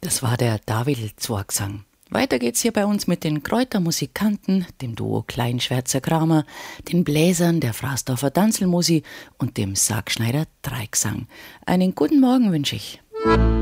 Das war der David Zwergsang. Weiter geht's hier bei uns mit den Kräutermusikanten, dem Duo Kleinschwärzer Kramer, den Bläsern der Fraßdorfer Danzelmusi und dem Sargschneider Dreigsang. Einen guten Morgen wünsche ich.